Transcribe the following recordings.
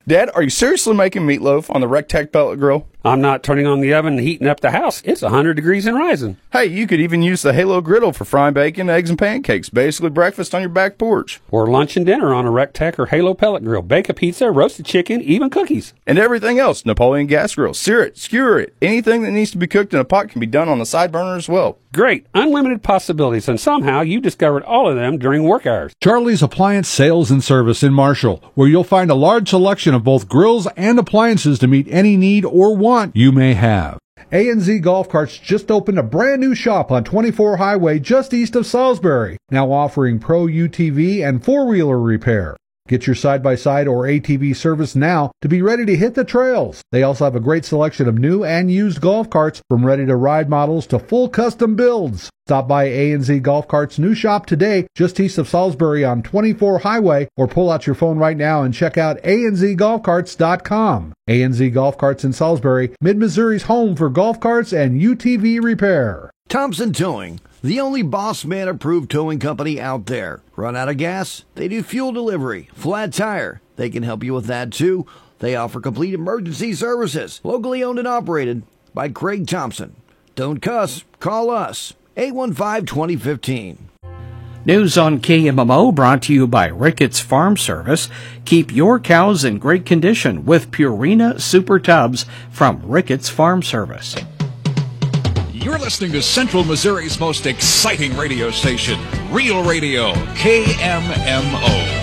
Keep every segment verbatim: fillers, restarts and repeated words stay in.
Dad, are you seriously making meatloaf on the Rectech pellet grill? I'm not turning on the oven and heating up the house. It's one hundred degrees and rising. Hey, you could even use the Halo griddle for frying bacon, eggs, and pancakes. Basically breakfast on your back porch. Or lunch and dinner on a Rectech or Halo pellet grill. Bake a pizza, roasted chicken, even cookies. And everything else. Napoleon gas grill. Sear it, skewer it. Anything that needs to be cooked in a pot can be done on the side burner as well. Great. Unlimited possibilities, and somehow you discovered all of them during work hours. Charlie's Appliance Sales and Service in Marshall, where you'll find a large selection of both grills and appliances to meet any need or want you may have. A and Z Golf Carts just opened a brand new shop on twenty-four Highway just east of Salisbury, now offering pro U T V and four-wheeler repair. Get your side-by-side or A T V service now to be ready to hit the trails. They also have a great selection of new and used golf carts, from ready-to-ride models to full custom builds. Stop by A and Z Golf Carts' new shop today, just east of Salisbury on twenty-four Highway, or pull out your phone right now and check out A N Z golf carts dot com. A and Z Golf Carts in Salisbury, Mid-Missouri's home for golf carts and U T V repair. Thompson Towing, the only Boss Man approved towing company out there. Run out of gas? They do fuel delivery. Flat tire? They can help you with that too. They offer complete emergency services. Locally owned and operated by Craig Thompson. Don't cuss. Call us. eight one five, two oh one five. News on K M M O brought to you by Ricketts Farm Service. Keep your cows in great condition with Purina Super Tubs from Ricketts Farm Service. You're listening to Central Missouri's most exciting radio station, Real Radio, K M M O.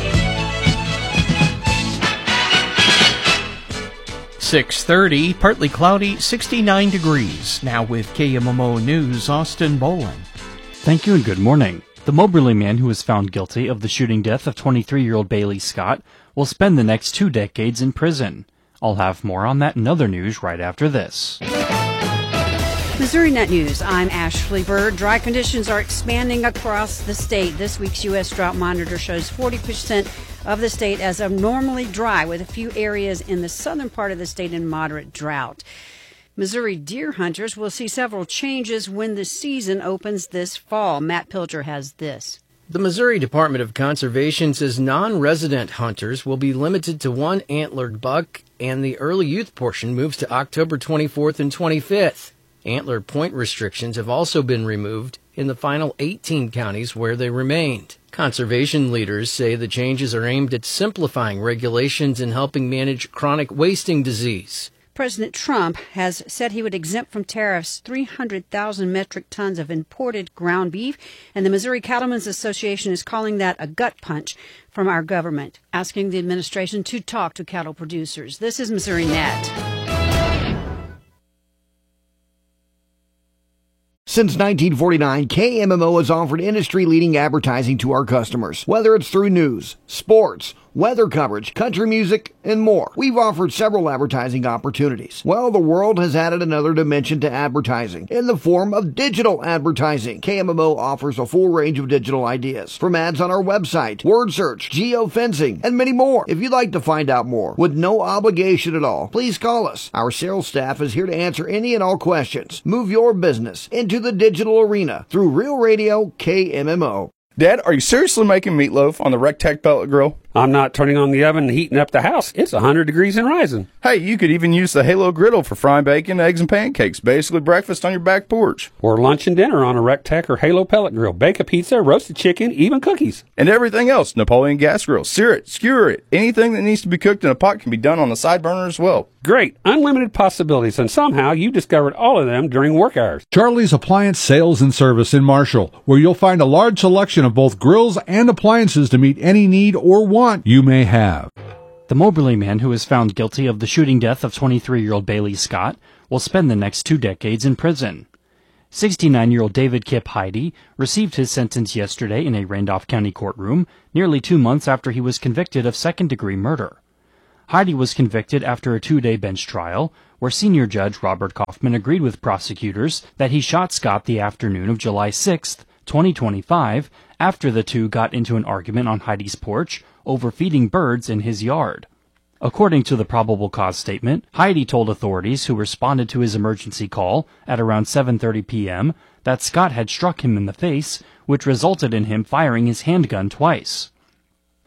six thirty, partly cloudy, sixty-nine degrees. Now with K M M O News, Austin Boland. Thank you and good morning. The Moberly man who was found guilty of the shooting death of twenty-three-year-old Bailey Scott will spend the next two decades in prison. I'll have more on that and other news right after this. Missouri Net News, I'm Ashley Bird. Dry conditions are expanding across the state. This week's U S Drought Monitor shows forty percent of the state as abnormally dry, with a few areas in the southern part of the state in moderate drought. Missouri deer hunters will see several changes when the season opens this fall. Matt Pilger has this. The Missouri Department of Conservation says non-resident hunters will be limited to one antlered buck, and the early youth portion moves to October twenty-fourth and twenty-fifth. Antler point restrictions have also been removed in the final eighteen counties where they remained. Conservation leaders say the changes are aimed at simplifying regulations and helping manage chronic wasting disease. President Trump has said he would exempt from tariffs three hundred thousand metric tons of imported ground beef, and the Missouri Cattlemen's Association is calling that a gut punch from our government, asking the administration to talk to cattle producers. This is Missouri Net. Since nineteen forty-nine, K M M O has offered industry-leading advertising to our customers, whether it's through news, sports, weather coverage, country music, and more. We've offered several advertising opportunities. Well, the world has added another dimension to advertising in the form of digital advertising. K M M O offers a full range of digital ideas, from ads on our website, word search, geofencing, and many more. If you'd like to find out more with no obligation at all, please call us. Our sales staff is here to answer any and all questions. Move your business into the digital arena through Real Radio K M M O. Dad, are you seriously making meatloaf on the Rectech pellet grill? I'm not turning on the oven and heating up the house. It's one hundred degrees and rising. Hey, you could even use the Halo griddle for frying bacon, eggs, and pancakes. Basically breakfast on your back porch. Or lunch and dinner on a Rectech or Halo pellet grill. Bake a pizza, roasted chicken, even cookies. And everything else. Napoleon gas grill. Sear it, skewer it. Anything that needs to be cooked in a pot can be done on the side burner as well. Great. Unlimited possibilities, and somehow you discovered all of them during work hours. Charlie's Appliance Sales and Service in Marshall, where you'll find a large selection of both grills and appliances to meet any need or want you may have. The Moberly man who was found guilty of the shooting death of twenty-three-year-old Bailey Scott will spend the next two decades in prison. sixty-nine-year-old David Kip Heide received his sentence yesterday in a Randolph County courtroom, nearly two months after he was convicted of second-degree murder. Heide was convicted after a two-day bench trial, where senior judge Robert Kaufman agreed with prosecutors that he shot Scott the afternoon of July sixth, twenty twenty-five, after the two got into an argument on Heide's porch over feeding birds in his yard. According to the probable cause statement, Heide told authorities who responded to his emergency call at around seven thirty p.m. that Scott had struck him in the face, which resulted in him firing his handgun twice.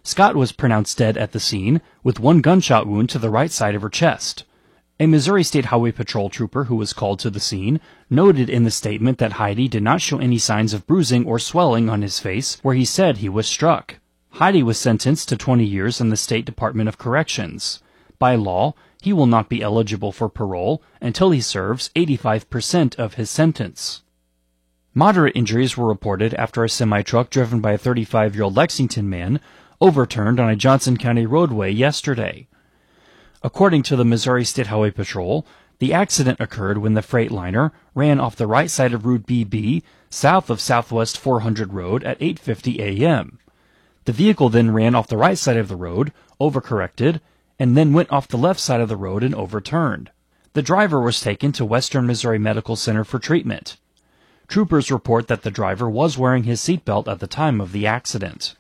Scott was pronounced dead at the scene with one gunshot wound to the right side of her chest. A Missouri State Highway Patrol trooper who was called to the scene noted in the statement that Heidi did not show any signs of bruising or swelling on his face where he said he was struck. Heidi was sentenced to twenty years in the State Department of Corrections. By law, he will not be eligible for parole until he serves eighty-five percent of his sentence. Moderate injuries were reported after a semi-truck driven by a thirty-five-year-old Lexington man overturned on a Johnson County roadway yesterday. According to the Missouri State Highway Patrol, the accident occurred when the Freightliner ran off the right side of Route B B south of Southwest four hundred Road at eight fifty a.m. The vehicle then ran off the right side of the road, overcorrected, and then went off the left side of the road and overturned. The driver was taken to Western Missouri Medical Center for treatment. Troopers report that the driver was wearing his seatbelt at the time of the accident.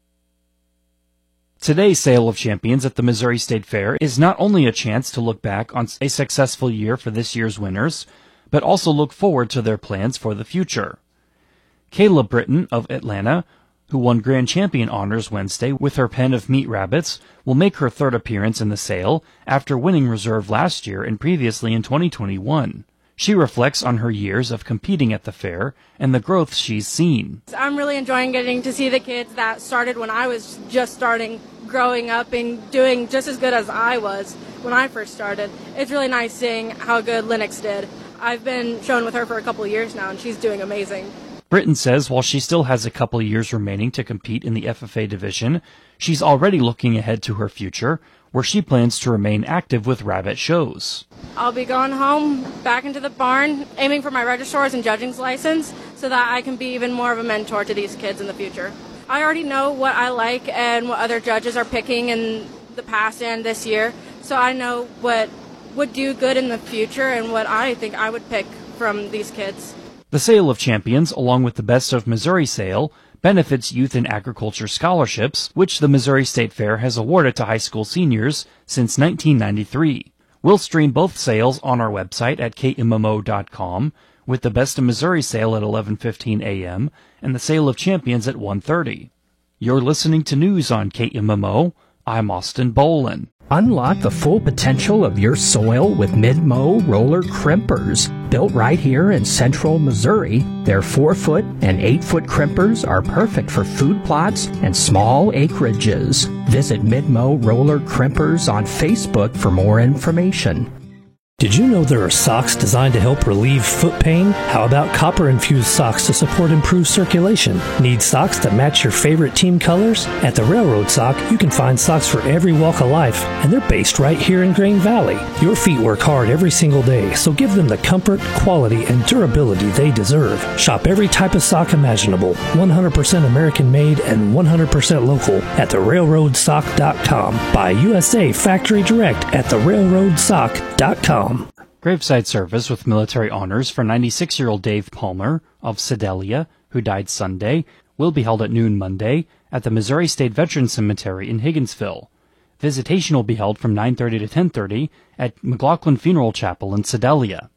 Today's Sale of Champions at the Missouri State Fair is not only a chance to look back on a successful year for this year's winners, but also look forward to their plans for the future. Kayla Britton of Atlanta, who won Grand Champion honors Wednesday with her pen of meat rabbits, will make her third appearance in the sale after winning reserve last year and previously in twenty twenty-one. She reflects on her years of competing at the fair and the growth she's seen. I'm really enjoying getting to see the kids that started when I was just starting, growing up and doing just as good as I was when I first started. It's really nice seeing how good Lennox did. I've been showing with her for a couple of years now, and she's doing amazing. Britton says while she still has a couple of years remaining to compete in the F F A division, she's already looking ahead to her future, where she plans to remain active with rabbit shows. I'll be going home, back into the barn, aiming for my registrar's and judging's license so that I can be even more of a mentor to these kids in the future. I already know what I like and what other judges are picking in the past and this year, so I know what would do good in the future and what I think I would pick from these kids. The Sale of Champions, along with the Best of Missouri sale, benefits youth in agriculture scholarships, which the Missouri State Fair has awarded to high school seniors since nineteen ninety-three. We'll stream both sales on our website at K M M O dot com, with the Best of Missouri sale at eleven fifteen a.m. and the Sale of Champions at one thirty. You're listening to news on K M M O. I'm Austin Bolin. Unlock the full potential of your soil with Mid-Mow roller crimpers. Built right here in central Missouri, their four-foot and eight-foot crimpers are perfect for food plots and small acreages. Visit Mid-Mow roller crimpers on Facebook for more information. Did you know there are socks designed to help relieve foot pain? How about copper-infused socks to support improved circulation? Need socks that match your favorite team colors? At the Railroad Sock, you can find socks for every walk of life, and they're based right here in Grain Valley. Your feet work hard every single day, so give them the comfort, quality, and durability they deserve. Shop every type of sock imaginable, one hundred percent American-made and one hundred percent local at the railroad sock dot com. Buy U S A factory direct at the railroad sock dot com. Graveside service with military honors for ninety-six-year-old Dave Palmer of Sedalia, who died Sunday, will be held at noon Monday at the Missouri State Veterans Cemetery in Higginsville. Visitation will be held from nine thirty to ten thirty at McLaughlin Funeral Chapel in Sedalia.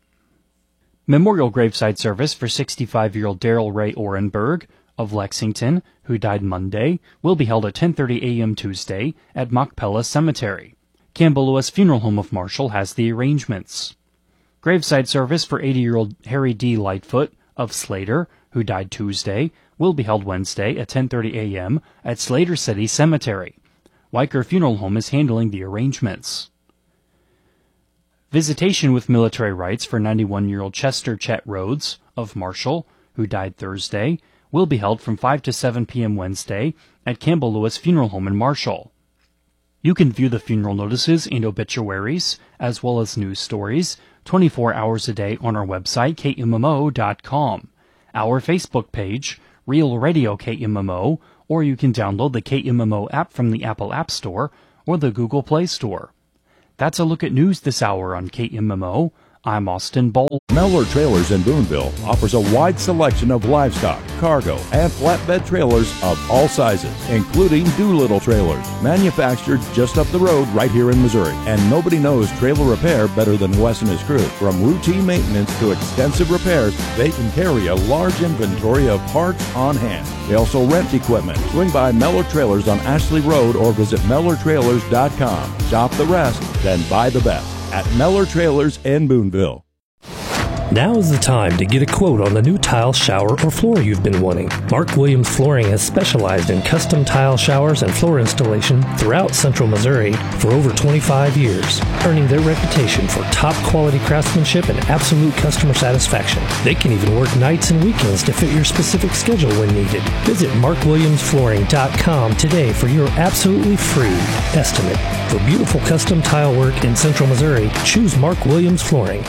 Memorial graveside service for sixty-five-year-old Darrell Ray Orenberg of Lexington, who died Monday, will be held at ten thirty a.m. Tuesday at Machpelah Cemetery. Campbell Lewis Funeral Home of Marshall has the arrangements. Graveside service for eighty-year-old Harry D. Lightfoot of Slater, who died Tuesday, will be held Wednesday at ten thirty a.m. at Slater City Cemetery. Weicker Funeral Home is handling the arrangements. Visitation with military rites for ninety-one-year-old Chester Chet Rhodes of Marshall, who died Thursday, will be held from five to seven p.m. Wednesday at Campbell Lewis Funeral Home in Marshall. You can view the funeral notices and obituaries, as well as news stories, twenty-four hours a day on our website, K M M O dot com, our Facebook page, Real Radio K M M O, or you can download the K M M O app from the Apple App Store or the Google Play Store. That's a look at news this hour on K M M O. I'm Austin Boll. Mellor Trailers in Boonville offers a wide selection of livestock, cargo, and flatbed trailers of all sizes, including Doolittle trailers, manufactured just up the road right here in Missouri. And nobody knows trailer repair better than Wes and his crew. From routine maintenance to extensive repairs, they can carry a large inventory of parts on hand. They also rent equipment. Swing by Mellor Trailers on Ashley Road or visit Mellor Trailers dot com. Shop the rest, then buy the best at Mellor Trailers in Boonville. Now is the time to get a quote on the new tile, shower, or floor you've been wanting. Mark Williams Flooring has specialized in custom tile showers and floor installation throughout Central Missouri for over twenty-five years, earning their reputation for top quality craftsmanship and absolute customer satisfaction. They can even work nights and weekends to fit your specific schedule when needed. Visit Mark Williams Flooring dot com today for your absolutely free estimate. For beautiful custom tile work in Central Missouri, choose Mark Williams Flooring.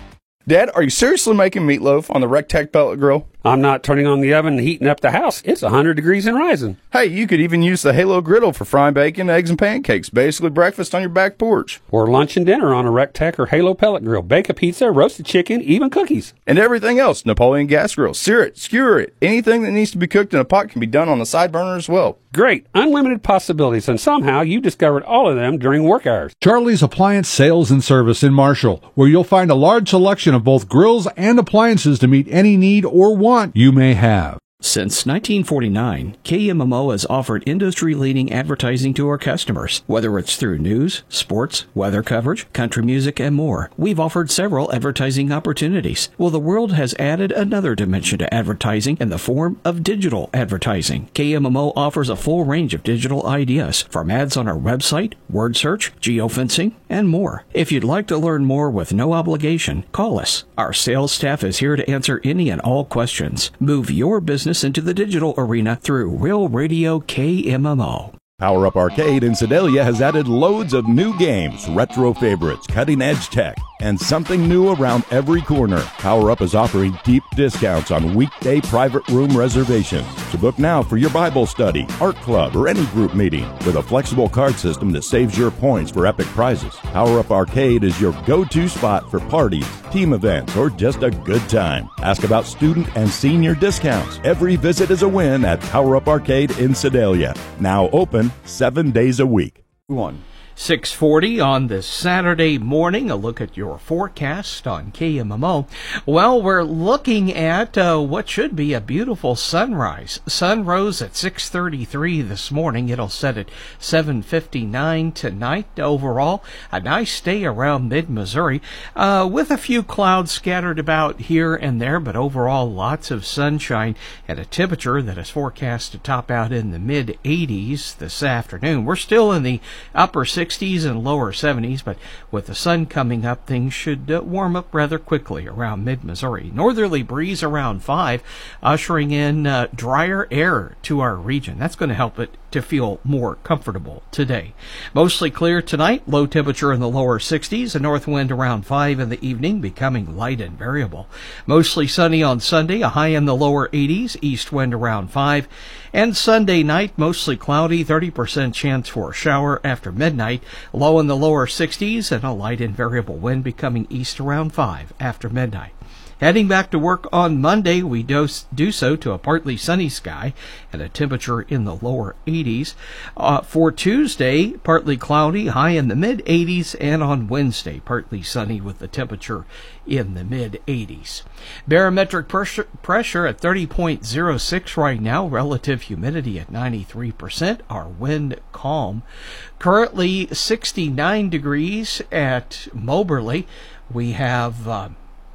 Dad, are you seriously making meatloaf on the Rectac pellet grill? I'm not turning on the oven and heating up the house. It's one hundred degrees and rising. Hey, you could even use the Halo griddle for frying bacon, eggs, and pancakes. Basically breakfast on your back porch. Or lunch and dinner on a Rectac or Halo pellet grill. Bake a pizza, roasted chicken, even cookies. And everything else. Napoleon gas grill. Sear it, skewer it. Anything that needs to be cooked in a pot can be done on the side burner as well. Great. Unlimited possibilities, and somehow you discovered all of them during work hours. Charlie's Appliance Sales and Service in Marshall, where you'll find a large selection of both grills and appliances to meet any need or want you may have. Since nineteen forty-nine, K M M O has offered industry-leading advertising to our customers. Whether it's through news, sports, weather coverage, country music, and more, we've offered several advertising opportunities. Well, the world has added another dimension to advertising in the form of digital advertising. K M M O offers a full range of digital ideas, from ads on our website, word search, geofencing, and more. If you'd like to learn more with no obligation, call us. Our sales staff is here to answer any and all questions. Move your business into the digital arena through Real Radio K M M O. Power Up Arcade in Sedalia has added loads of new games, retro favorites, cutting-edge tech, and something new around every corner. Power Up is offering deep discounts on weekday private room reservations. So book now for your Bible study, art club, or any group meeting with a flexible card system that saves your points for epic prizes. Power Up Arcade is your go-to spot for parties, team events, or just a good time. Ask about student and senior discounts. Every visit is a win at Power Up Arcade in Sedalia. Now open seven days a week. One. six forty on this Saturday morning. A look at your forecast on K M M O. Well, we're looking at uh, what should be a beautiful sunrise. Sun rose at six thirty-three this morning. It'll set at seven fifty-nine tonight. Overall, a nice day around mid-Missouri, uh, with a few clouds scattered about here and there, but overall lots of sunshine and a temperature that is forecast to top out in the mid eighties this afternoon. We're still in the upper sixties and lower seventies, but with the sun coming up, things should uh, warm up rather quickly around mid-Missouri. Northerly breeze around five, ushering in uh, drier air to our region. That's going to help it to feel more comfortable today. Mostly clear tonight, low temperature in the lower sixties, a north wind around five in the evening, becoming light and variable. Mostly sunny on Sunday, a high in the lower eighties, east wind around five. And Sunday night, mostly cloudy, thirty percent chance for a shower after midnight, low in the lower sixties, and a light and variable wind becoming east around five after midnight. Heading back to work on Monday, we do, do so to a partly sunny sky and a temperature in the lower eighties. Uh, for Tuesday, partly cloudy, high in the mid eighties, and on Wednesday, partly sunny with the temperature in the mid eighties. Barometric pressure, pressure at thirty point zero six right now, relative humidity at ninety-three percent, our wind calm. Currently sixty-nine degrees at Moberly. We have Uh,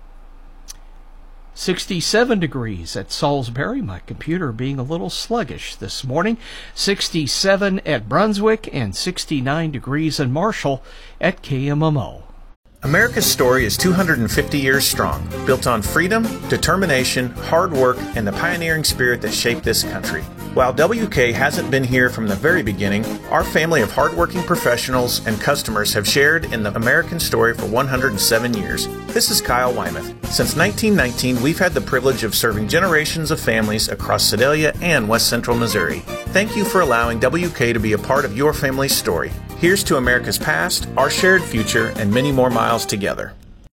sixty-seven degrees at Salisbury, my computer being a little sluggish this morning. sixty-seven at Brunswick and sixty-nine degrees in Marshall at K M M O. America's story is two hundred fifty years strong, built on freedom, determination, hard work, and the pioneering spirit that shaped this country. While W K hasn't been here from the very beginning, our family of hardworking professionals and customers have shared in the American story for one hundred seven years. This is Kyle Wymuth. Since nineteen nineteen, we've had the privilege of serving generations of families across Sedalia and West Central Missouri. Thank you for allowing W K to be a part of your family's story. Here's to America's past, our shared future, and many more miles together.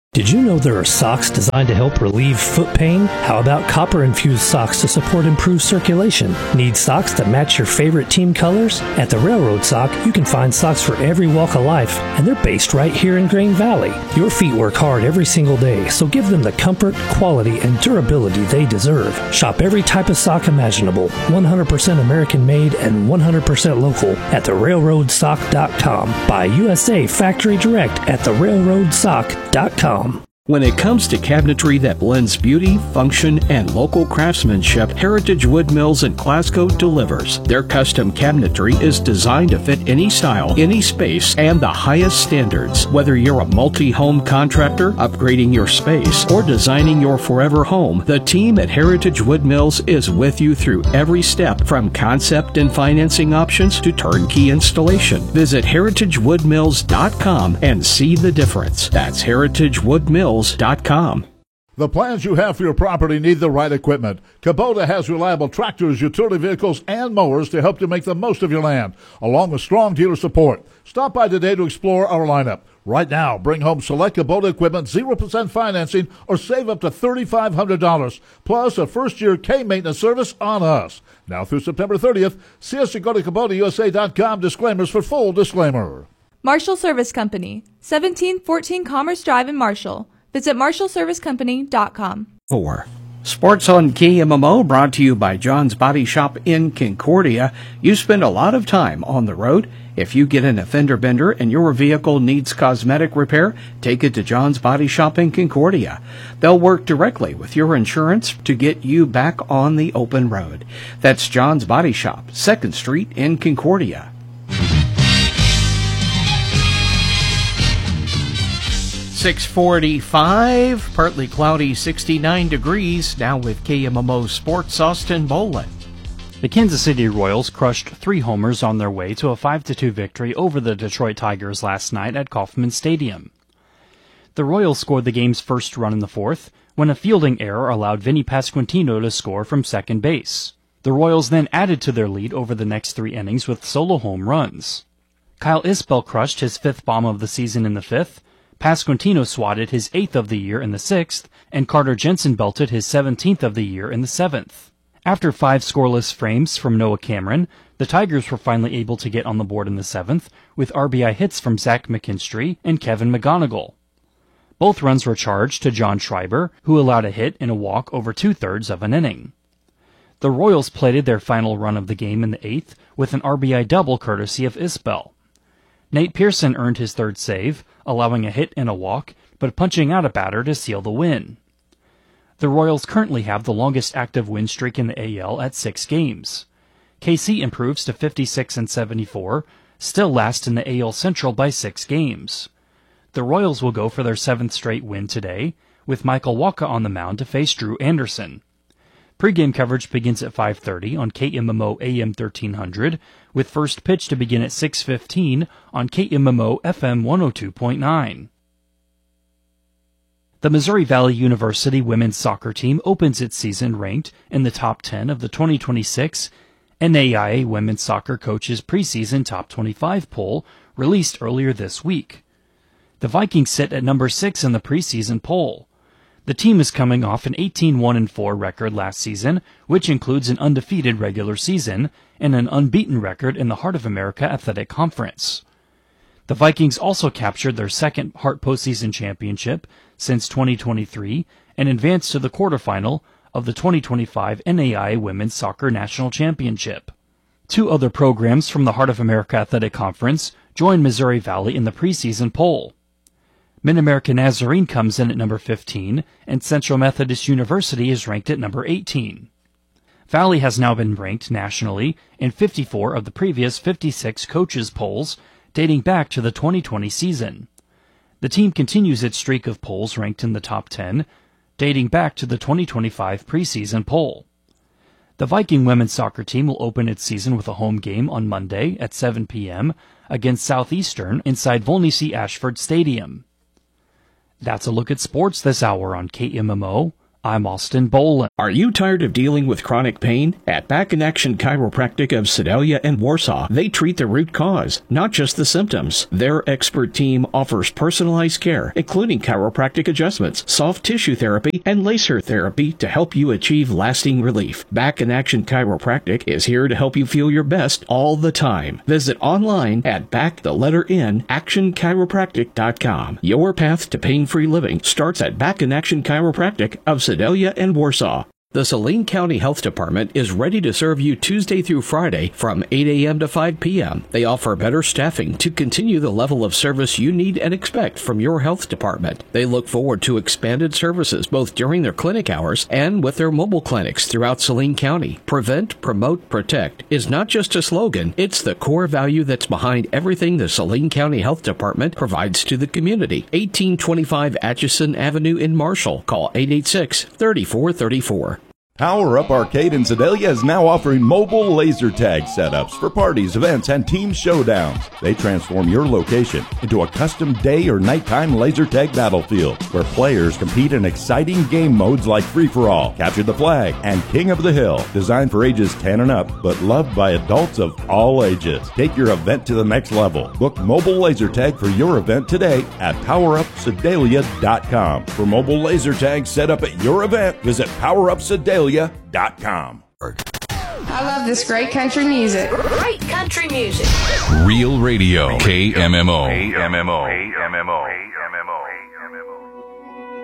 Did you know there are socks designed to help relieve foot pain? How about copper-infused socks to support improved circulation? Need socks that match your favorite team colors? At the Railroad Sock, you can find socks for every walk of life, and they're based right here in Grain Valley. Your feet work hard every single day, so give them the comfort, quality, and durability they deserve. Shop every type of sock imaginable, one hundred percent American-made and one hundred percent local at the railroad sock dot com. Buy U S A Factory Direct at the railroad sock dot com. When it comes to cabinetry that blends beauty, function, and local craftsmanship, Heritage Wood Mills in Glasgow delivers. Their custom cabinetry is designed to fit any style, any space, and the highest standards. Whether you're a multi-home contractor, upgrading your space, or designing your forever home, the team at Heritage Wood Mills is with you through every step, from concept and financing options to turnkey installation. Visit heritage wood mills dot com and see the difference. That's heritage wood mills dot com. The plans you have for your property need the right equipment. Kubota has reliable tractors, utility vehicles, and mowers to help you make the most of your land, along with strong dealer support. Stop by today to explore our lineup. Right now, bring home select Kubota equipment, zero percent financing, or save up to three thousand five hundred dollars, plus a first-year K-maintenance service on us. Now through September thirtieth, see us at go to kubota u s a dot com. Disclaimers for full disclaimer. Marshall Service Company, seventeen fourteen Commerce Drive in Marshall. Visit marshall service company dot com. Four. Sports on K M M O brought to you by John's Body Shop in Concordia. You spend a lot of time on the road. If you get an offender bender and your vehicle needs cosmetic repair, take it to John's Body Shop in Concordia. They'll work directly with your insurance to get you back on the open road. That's John's Body Shop, second Street in Concordia. six forty-five, partly cloudy, sixty-nine degrees. Now with K M M O Sports, Austin Bolin. The Kansas City Royals crushed three homers on their way to a five to two victory over the Detroit Tigers last night at Kauffman Stadium. The Royals scored the game's first run in the fourth when a fielding error allowed Vinny Pasquantino to score from second base. The Royals then added to their lead over the next three innings with solo home runs. Kyle Isbell crushed his fifth bomb of the season in the fifth, Pasquantino swatted his eighth of the year in the sixth, and Carter Jensen belted his seventeenth of the year in the seventh. After five scoreless frames from Noah Cameron, the Tigers were finally able to get on the board in the seventh, with R B I hits from Zach McKinstry and Kevin McGonigal. Both runs were charged to John Schreiber, who allowed a hit and a walk over two-thirds of an inning. The Royals plated their final run of the game in the eighth with an R B I double courtesy of Isbell. Nate Pearson earned his third save, allowing a hit and a walk, but punching out a batter to seal the win. The Royals currently have the longest active win streak in the A L at six games. K C improves to fifty-six and seventy-four, still last in the A L Central by six games. The Royals will go for their seventh straight win today, with Michael Wacha on the mound to face Drew Anderson. Pre-game coverage begins at five thirty on K M M O A M thirteen hundred, with first pitch to begin at six fifteen on K M M O F M one oh two point nine. The Missouri Valley University women's soccer team opens its season ranked in the top ten of the twenty twenty-six N A I A Women's Soccer Coaches Preseason Top twenty-five poll released earlier this week. The Vikings sit at number six in the preseason poll. The team is coming off an eighteen one and four record last season, which includes an undefeated regular season and an unbeaten record in the Heart of America Athletic Conference. The Vikings also captured their second Heart postseason championship since twenty twenty-three and advanced to the quarterfinal of the twenty twenty-five N A I A Women's Soccer National Championship. Two other programs from the Heart of America Athletic Conference joined Missouri Valley in the preseason poll. Mid-America Nazarene comes in at number fifteen, and Central Methodist University is ranked at number eighteen. Valley has now been ranked nationally in fifty-four of the previous fifty-six coaches polls, dating back to the twenty twenty season. The team continues its streak of polls ranked in the top ten, dating back to the twenty twenty-five preseason poll. The Viking women's soccer team will open its season with a home game on Monday at seven p.m. against Southeastern inside Volney C. Ashford Stadium. That's a look at sports this hour on K M M O. I'm Austin Boland. Are you tired of dealing with chronic pain? At Back in Action Chiropractic of Sedalia and Warsaw, they treat the root cause, not just the symptoms. Their expert team offers personalized care, including chiropractic adjustments, soft tissue therapy, and laser therapy to help you achieve lasting relief. Back in Action Chiropractic is here to help you feel your best all the time. Visit online at back the letter N action chiropractic dot com. Your path to pain-free living starts at Back in Action Chiropractic of Sedalia and Warsaw. The Saline County Health Department is ready to serve you Tuesday through Friday from eight a.m. to five p.m. They offer better staffing to continue the level of service you need and expect from your health department. They look forward to expanded services both during their clinic hours and with their mobile clinics throughout Saline County. Prevent, promote, protect is not just a slogan, it's the core value that's behind everything the Saline County Health Department provides to the community. eighteen twenty-five Atchison Avenue in Marshall. Call eight eight six, three four three four. Power Up Arcade in Sedalia is now offering mobile laser tag setups for parties, events, and team showdowns. They transform your location into a custom day or nighttime laser tag battlefield where players compete in exciting game modes like Free-for-All, Capture the Flag, and King of the Hill. Designed for ages ten and up, but loved by adults of all ages. Take your event to the next level. Book mobile laser tag for your event today at power up sedalia dot com. For mobile laser tag set up at your event, visit power up sedalia dot com. I love this great country music. Great country music. Real Radio. K M M O. K M M O. K M M O. K M M O.